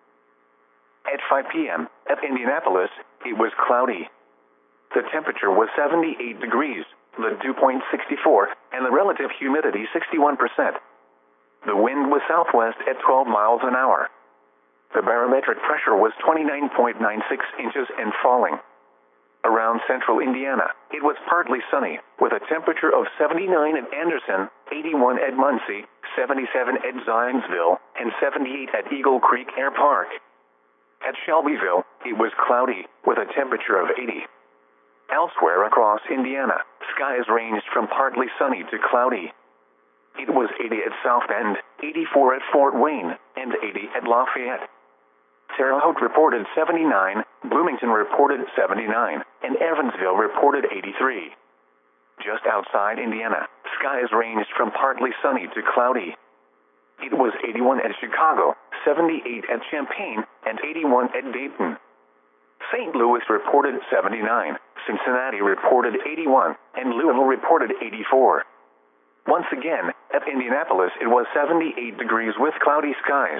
At five p m at Indianapolis, it was cloudy. The temperature was seventy-eight degrees, the dew point sixty-four, and the relative humidity sixty-one percent. The wind was southwest at twelve miles an hour. The barometric pressure was twenty-nine point nine six inches and falling. Around central Indiana, it was partly sunny, with a temperature of seventy-nine at Anderson, eighty-one at Muncie, seventy-seven at Zionsville, and seventy-eight at Eagle Creek Air Park. At Shelbyville, it was cloudy, with a temperature of eighty. Elsewhere across Indiana, skies ranged from partly sunny to cloudy. It was eighty at South Bend, eighty-four at Fort Wayne, and eighty at Lafayette. Terre Haute reported seventy-nine, Bloomington reported seventy-nine, and Evansville reported eighty-three. Just outside Indiana, skies ranged from partly sunny to cloudy. It was eighty-one at Chicago, seventy-eight at Champaign, and eighty-one at Dayton. Saint Louis reported seventy-nine, Cincinnati reported eighty-one, and Louisville reported eighty-four. Once again, at Indianapolis it was seventy-eight degrees with cloudy skies.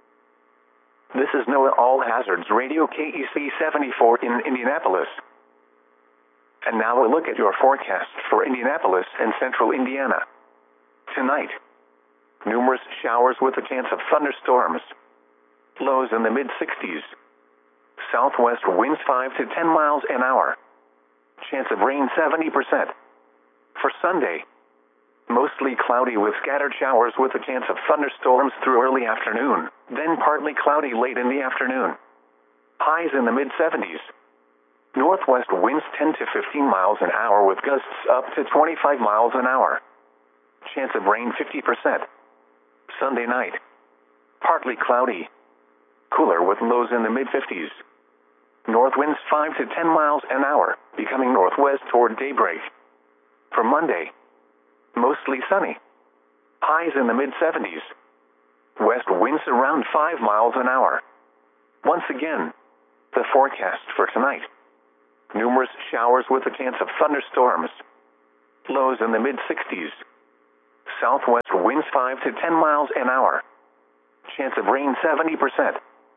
This is NOAA All Hazards Radio K E C seventy-four in Indianapolis. And now a look at your forecast for Indianapolis and central Indiana. Tonight, numerous showers with a chance of thunderstorms. Lows in the mid sixties. Southwest winds five to ten miles an hour. Chance of rain seventy percent. For Sunday, mostly cloudy with scattered showers with a chance of thunderstorms through early afternoon, then partly cloudy late in the afternoon. Highs in the mid seventies. Northwest winds ten to fifteen miles an hour with gusts up to twenty-five miles an hour. Chance of rain fifty percent. Sunday night. Partly cloudy. Cooler with lows in the mid fifties. North winds five to ten miles an hour, becoming northwest toward daybreak. For Monday, mostly sunny. Highs in the mid seventies. West winds around five miles an hour. Once again, the forecast for tonight. Numerous showers with a chance of thunderstorms. Lows in the mid sixties. Southwest winds five to ten miles an hour. Chance of rain seventy percent.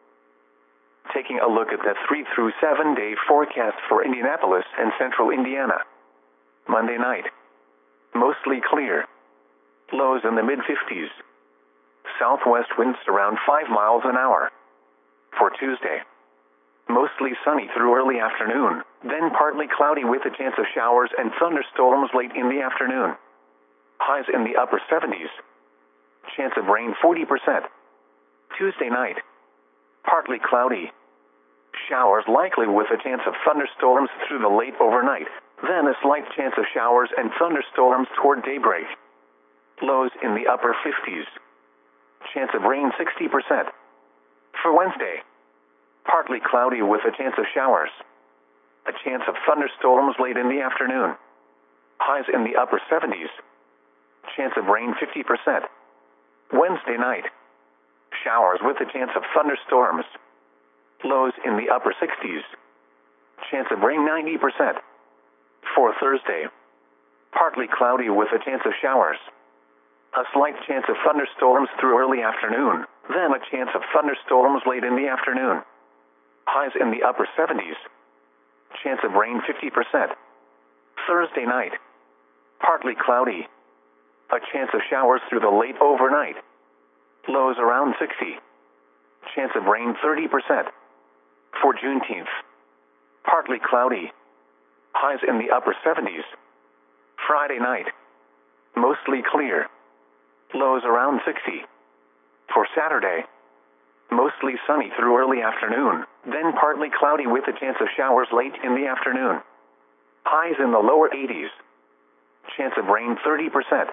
Taking a look at the three through seven day forecast for Indianapolis and central Indiana. Monday night. Mostly clear. Lows in the mid fifties. Southwest winds around five miles an hour. For Tuesday. Mostly sunny through early afternoon, then partly cloudy with a chance of showers and thunderstorms late in the afternoon. Highs in the upper seventies. Chance of rain forty percent. Tuesday night. Partly cloudy. Showers likely with a chance of thunderstorms through the late overnight, then a slight chance of showers and thunderstorms toward daybreak. Lows in the upper fifties. Chance of rain sixty percent. For Wednesday. Partly cloudy with a chance of showers. A chance of thunderstorms late in the afternoon. Highs in the upper seventies. Chance of rain fifty percent. Wednesday night. Showers with a chance of thunderstorms. Lows in the upper sixties. Chance of rain ninety percent. For Thursday. Partly cloudy with a chance of showers. A slight chance of thunderstorms through early afternoon, then a chance of thunderstorms late in the afternoon. Highs in the upper seventies. Chance of rain fifty percent. Thursday night. Partly cloudy. A chance of showers through the late overnight. Lows around sixty. Chance of rain thirty percent. For Juneteenth. Partly cloudy. Highs in the upper seventies. Friday night. Mostly clear. Lows around sixty. For Saturday. Mostly sunny through early afternoon, then partly cloudy with a chance of showers late in the afternoon. Highs in the lower eighties. Chance of rain thirty percent.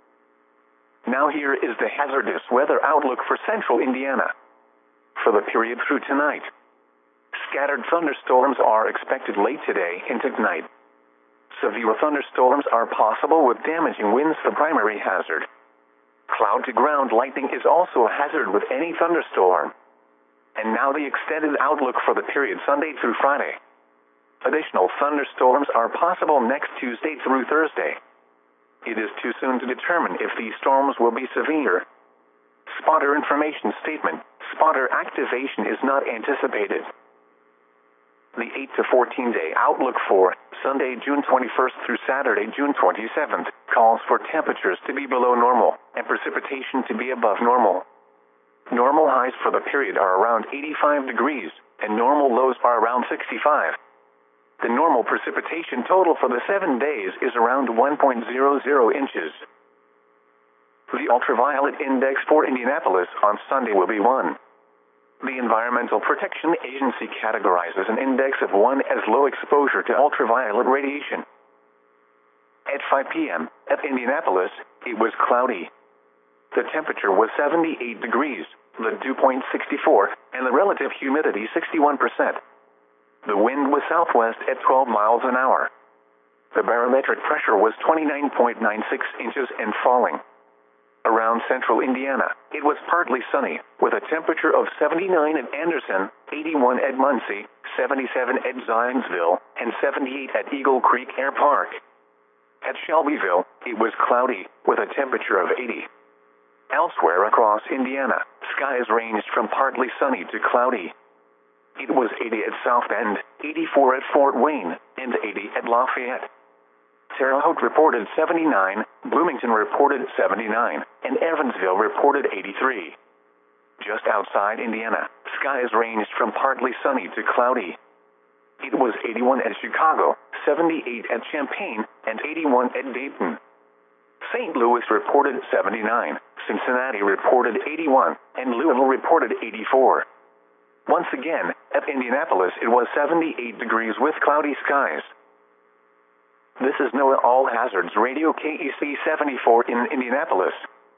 Now here is the hazardous weather outlook for central Indiana. For the period through tonight. Scattered thunderstorms are expected late today into tonight. Severe thunderstorms are possible with damaging winds the primary hazard. Cloud-to-ground lightning is also a hazard with any thunderstorm. And now the extended outlook for the period Sunday through Friday. Additional thunderstorms are possible next Tuesday through Thursday. It is too soon to determine if these storms will be severe. Spotter information statement. Spotter activation is not anticipated. The eight to fourteen day outlook for Sunday, June twenty-first through Saturday, June twenty-seventh, calls for temperatures to be below normal and precipitation to be above normal. Normal highs for the period are around eighty-five degrees, and normal lows are around sixty-five. The normal precipitation total for the seven days is around one point zero zero inches. The ultraviolet index for Indianapolis on Sunday will be one. The Environmental Protection Agency categorizes an index of one as low exposure to ultraviolet radiation. At five p m at Indianapolis, it was cloudy. The temperature was seventy-eight degrees, the dew point sixty-four, and the relative humidity sixty-one percent. The wind was southwest at twelve miles an hour. The barometric pressure was twenty-nine point nine six inches and falling. Around central Indiana, it was partly sunny, with a temperature of seventy-nine at Anderson, eighty-one at Muncie, seventy-seven at Zionsville, and seventy-eight at Eagle Creek Air Park. At Shelbyville, it was cloudy, with a temperature of eighty. Elsewhere across Indiana, skies ranged from partly sunny to cloudy. It was eighty at South Bend, eighty-four at Fort Wayne, and eighty at Lafayette. Terre Haute reported seventy-nine, Bloomington reported seventy-nine, and Evansville reported eighty-three. Just outside Indiana, skies ranged from partly sunny to cloudy. It was eighty-one at Chicago, seventy-eight at Champaign, and eighty-one at Dayton. Saint Louis reported seventy-nine, Cincinnati reported eighty-one, and Louisville reported eighty-four. Once again, at Indianapolis it was seventy-eight degrees with cloudy skies. This is NOAA All Hazards Radio K E C seventy-four in Indianapolis.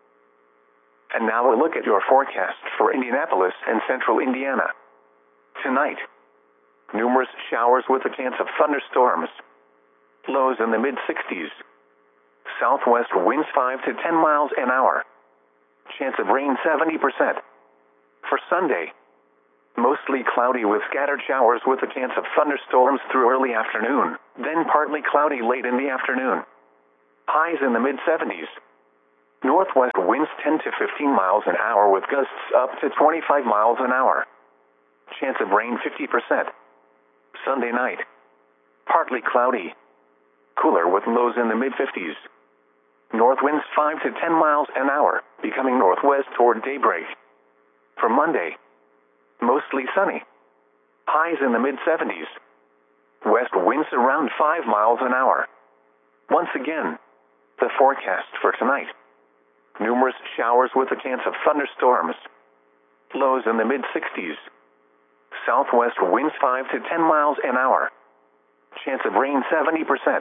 And now a look at your forecast for Indianapolis and central Indiana. Tonight, numerous showers with a chance of thunderstorms. Lows in the mid sixties. Southwest winds five to ten miles an hour. Chance of rain seventy percent. For Sunday, Mostly cloudy with scattered showers with a chance of thunderstorms through early afternoon, then partly cloudy late in the afternoon. Highs in the mid seventies. Northwest winds ten to fifteen miles an hour with gusts up to twenty-five miles an hour. Chance of rain fifty percent. Sunday night. Partly cloudy. Cooler with lows in the mid fifties. North winds five to ten miles an hour, becoming northwest toward daybreak. For Monday. Mostly sunny. Highs in the mid seventies. West winds around five miles an hour. Once again, the forecast for tonight. Numerous showers with a chance of thunderstorms. Lows in the mid sixties. Southwest winds five to ten miles an hour. Chance of rain seventy percent.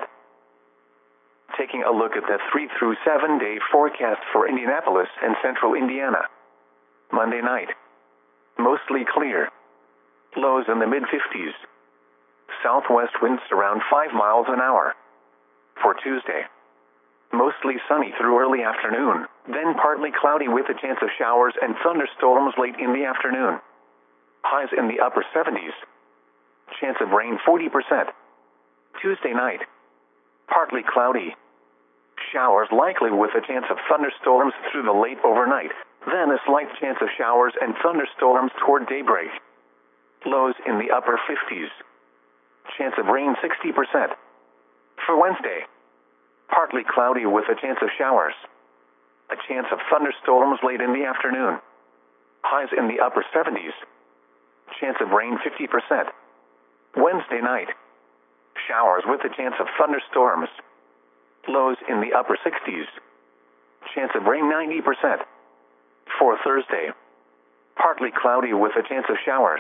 Taking a look at the three through seven day forecast for Indianapolis and central Indiana. Monday night. Mostly clear. Lows in the mid fifties. Southwest winds around five miles an hour. For Tuesday. Mostly sunny through early afternoon, then partly cloudy with a chance of showers and thunderstorms late in the afternoon. Highs in the upper seventies. Chance of rain forty percent. Tuesday night. Partly cloudy. Showers likely with a chance of thunderstorms through the late overnight, then a slight chance of showers and thunderstorms toward daybreak. Lows in the upper fifties. Chance of rain sixty percent. For Wednesday. Partly cloudy with a chance of showers. A chance of thunderstorms late in the afternoon. Highs in the upper seventies. Chance of rain fifty percent. Wednesday night. Showers with a chance of thunderstorms. Lows in the upper sixties. Chance of rain ninety percent. For Thursday. Partly cloudy with a chance of showers.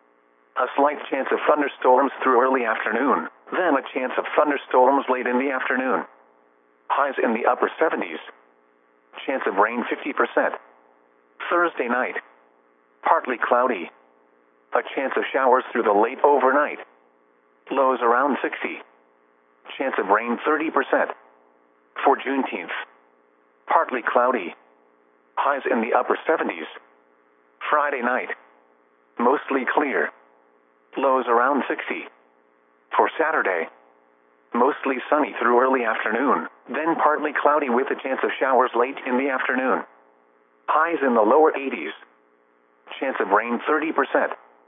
A slight chance of thunderstorms through early afternoon, then a chance of thunderstorms late in the afternoon. Highs in the upper seventies. Chance of rain fifty percent. Thursday night. Partly cloudy. A chance of showers through the late overnight. Lows around sixty. Chance of rain thirty percent. For Juneteenth. Partly cloudy. Highs in the upper seventies. Friday night. Mostly clear. Lows around sixty. For Saturday. Mostly sunny through early afternoon, then partly cloudy with a chance of showers late in the afternoon. Highs in the lower eighties. Chance of rain thirty percent.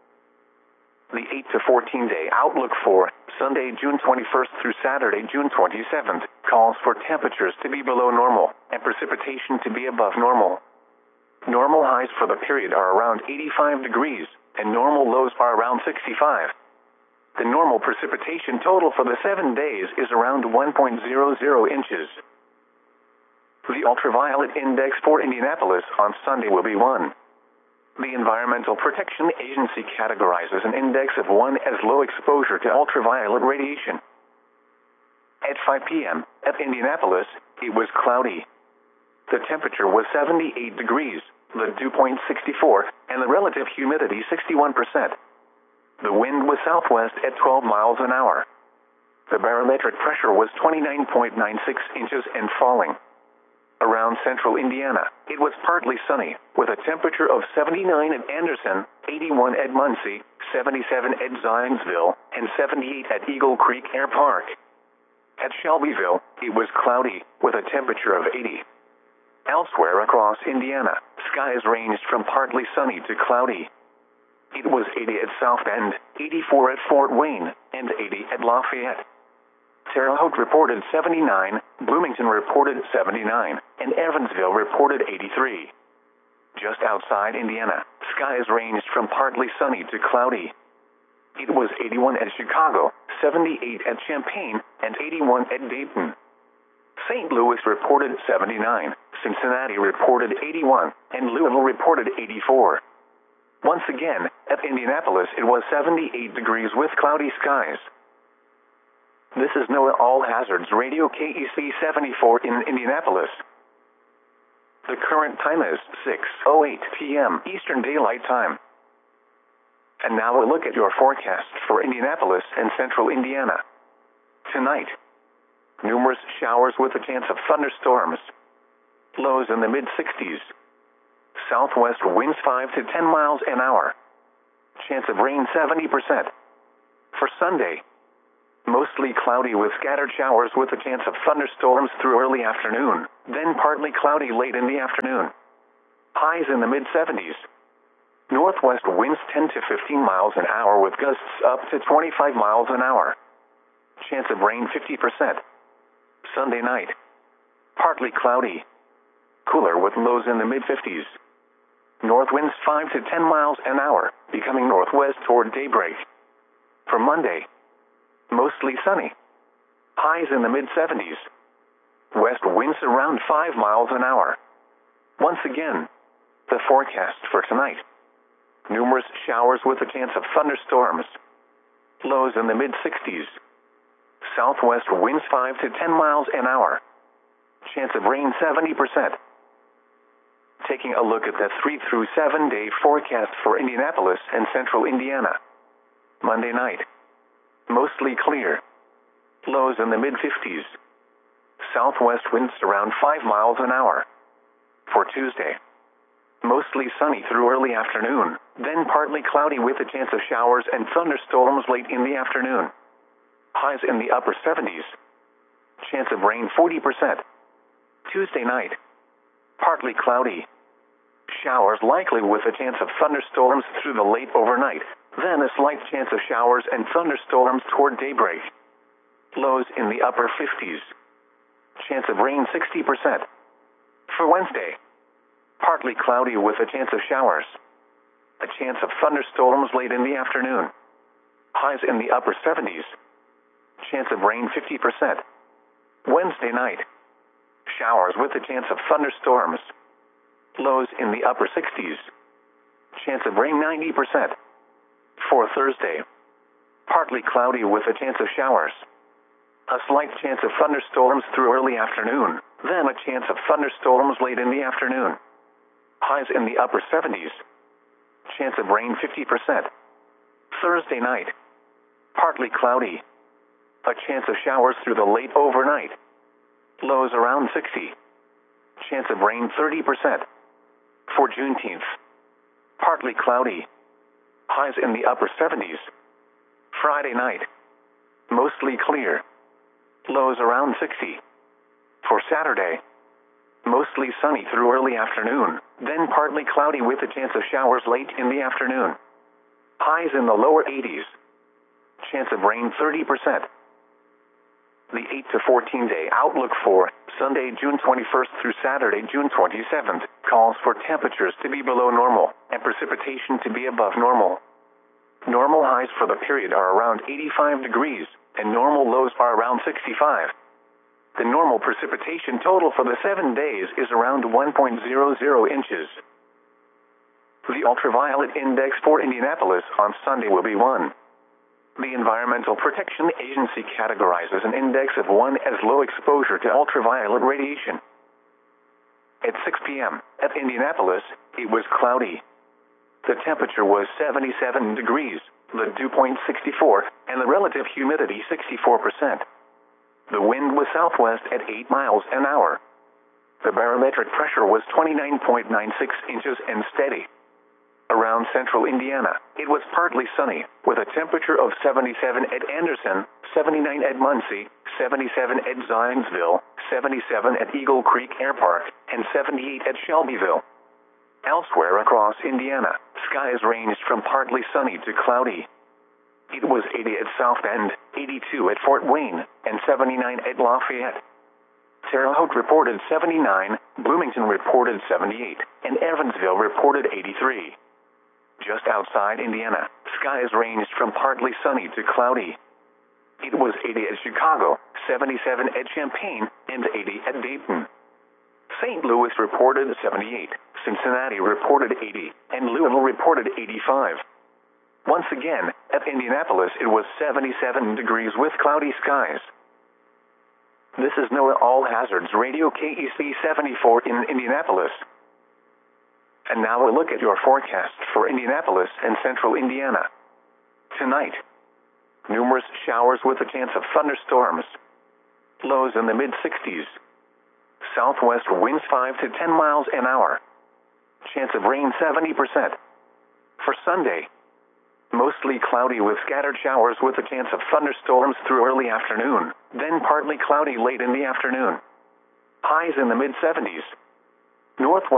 The eight to fourteen day outlook for Sunday, June twenty-first through Saturday, June twenty-seventh, calls for temperatures to be below normal and precipitation to be above normal. Normal highs for the period are around eighty-five degrees, and normal lows are around sixty-five. The normal precipitation total for the seven days is around one point zero zero inches. The ultraviolet index for Indianapolis on Sunday will be one. The Environmental Protection Agency categorizes an index of one as low exposure to ultraviolet radiation. At five p m at Indianapolis, it was cloudy. The temperature was seventy-eight degrees, the dew point sixty-four, and the relative humidity sixty-one percent. The wind was southwest at twelve miles an hour. The barometric pressure was twenty-nine point nine six inches and falling. Around central Indiana, it was partly sunny, with a temperature of seventy-nine at Anderson, eighty-one at Muncie, seventy-seven at Zionsville, and seventy-eight at Eagle Creek Air Park. At Shelbyville, it was cloudy, with a temperature of eighty. Elsewhere across Indiana, skies ranged from partly sunny to cloudy. It was eighty at South Bend, eighty-four at Fort Wayne, and eighty at Lafayette. Terre Haute reported seventy-nine, Bloomington reported seventy-nine, and Evansville reported eighty-three. Just outside Indiana, skies ranged from partly sunny to cloudy. It was eighty-one at Chicago, seventy-eight at Champaign, and eighty-one at Dayton. Saint Louis reported seventy-nine, Cincinnati reported eighty-one, and Louisville reported eighty-four. Once again, at Indianapolis it was seventy-eight degrees with cloudy skies. This is NOAA All Hazards Radio K E C seventy-four in Indianapolis. The current time is six oh eight p m Eastern Daylight Time. And now a look at your forecast for Indianapolis and central Indiana. Tonight, numerous showers with a chance of thunderstorms. Lows in the mid sixties. Southwest winds five to ten miles an hour. Chance of rain seventy percent. For Sunday, mostly cloudy with scattered showers with a chance of thunderstorms through early afternoon, then partly cloudy late in the afternoon. Highs in the mid seventies. Northwest winds ten to fifteen miles an hour with gusts up to twenty-five miles an hour. Chance of rain fifty percent. Sunday night, partly cloudy. Cooler with lows in the mid fifties. North winds five to ten miles an hour, becoming northwest toward daybreak. For Monday, mostly sunny. Highs in the mid seventies. West winds around five miles an hour. Once again, the forecast for tonight. Numerous showers with a chance of thunderstorms. Lows in the mid sixties. Southwest winds five to ten miles an hour. Chance of rain seventy percent. Taking a look at the three through seven day forecast for Indianapolis and central Indiana. Monday night, mostly clear. Lows in the mid fifties. Southwest winds around five miles an hour. For Tuesday, mostly sunny through early afternoon, then partly cloudy with a chance of showers and thunderstorms late in the afternoon. Highs in the upper seventies. Chance of rain forty percent. Tuesday night, partly cloudy. Showers likely with a chance of thunderstorms through the late overnight, then a slight chance of showers and thunderstorms toward daybreak. Lows in the upper fifties. Chance of rain sixty percent. For Wednesday, partly cloudy with a chance of showers. A chance of thunderstorms late in the afternoon. Highs in the upper seventies. Chance of rain fifty percent. Wednesday night, showers with a chance of thunderstorms. Lows in the upper sixties. Chance of rain ninety percent. For Thursday, partly cloudy with a chance of showers. A slight chance of thunderstorms through early afternoon, then a chance of thunderstorms late in the afternoon. Highs in the upper seventies. Chance of rain fifty percent. Thursday night, partly cloudy. A chance of showers through the late overnight. Lows around sixty. Chance of rain thirty percent. For Juneteenth, partly cloudy. Highs in the upper seventies. Friday night, mostly clear. Lows around sixty. For Saturday, mostly sunny through early afternoon, then partly cloudy with a chance of showers late in the afternoon. Highs in the lower eighties. Chance of rain thirty percent. The eight to fourteen day outlook for Sunday, June twenty-first through Saturday, June twenty-seventh, calls for temperatures to be below normal and precipitation to be above normal. Normal highs for the period are around eighty-five degrees, and normal lows are around sixty-five. The normal precipitation total for the seven days is around one point zero zero inches. The ultraviolet index for Indianapolis on Sunday will be one. The Environmental Protection Agency categorizes an index of one as low exposure to ultraviolet radiation. At six p m at Indianapolis, it was cloudy. The temperature was seventy-seven degrees, the dew point sixty-four, and the relative humidity sixty-four percent. The wind was southwest at eight miles an hour. The barometric pressure was twenty-nine point nine six inches and steady. Around central Indiana, it was partly sunny, with a temperature of seventy-seven at Anderson, seventy-nine at Muncie, seventy-seven at Zionsville, seventy-seven at Eagle Creek Air Park, and seventy-eight at Shelbyville. Elsewhere across Indiana, skies ranged from partly sunny to cloudy. It was eighty at South Bend, eighty-two at Fort Wayne, and seventy-nine at Lafayette. Terre Haute reported seventy-nine, Bloomington reported seventy-eight, and Evansville reported eighty-three. Just outside Indiana, skies ranged from partly sunny to cloudy. It was eighty at Chicago, seventy-seven at Champaign, and eighty at Dayton. Saint Louis reported seventy-eight, Cincinnati reported eighty, and Louisville reported eighty-five. Once again, at Indianapolis it was seventy-seven degrees with cloudy skies. This is NOAA All Hazards Radio K E C seventy-four in Indianapolis. And now a look at your forecast for Indianapolis and central Indiana. Tonight, numerous showers with a chance of thunderstorms. Lows in the mid sixties. Southwest winds five to ten miles an hour. Chance of rain seventy percent. For Sunday, Mostly cloudy with scattered showers with a chance of thunderstorms through early afternoon, then partly cloudy late in the afternoon. Highs in the mid seventies. Northwest